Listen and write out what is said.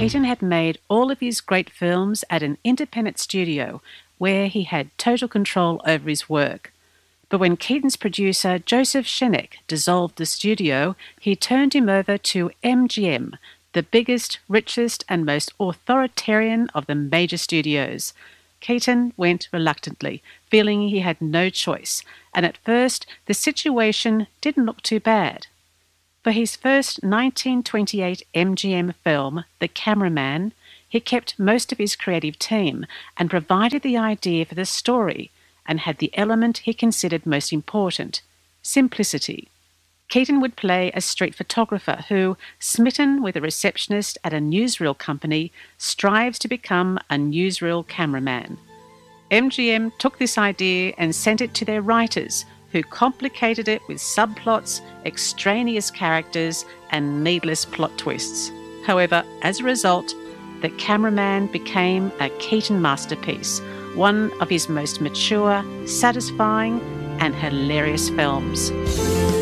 Keaton had made all of his great films at an independent studio where he had total control over his work. But when Keaton's producer, Joseph Schenek, dissolved the studio, he turned him over to MGM, the biggest, richest, and most authoritarian of the major studios. Keaton went reluctantly, feeling he had no choice, and at first the situation didn't look too bad. For his first 1928 MGM film, The Cameraman, he kept most of his creative team and provided the idea for the story and had the element he considered most important, simplicity. Keaton would play a street photographer who, smitten with a receptionist at a newsreel company, strives to become a newsreel cameraman. MGM took this idea and sent it to their writers, who complicated it with subplots, extraneous characters, and needless plot twists. However, as a result, The Cameraman became a Keaton masterpiece, one of his most mature, satisfying, and hilarious films.